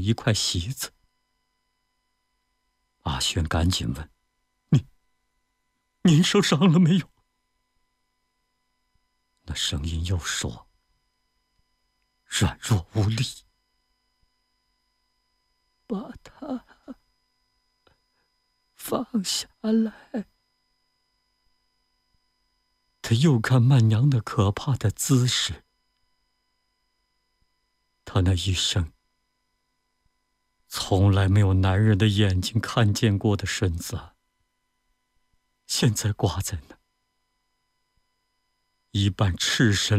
一块席子。阿轩赶紧问：“您受伤了没有？”那声音又说：“软弱无力。” 把他放下来。 他又看曼娘那可怕的姿势，他那一生从来没有男人的眼睛看见过的身子，现在挂在那，一半赤身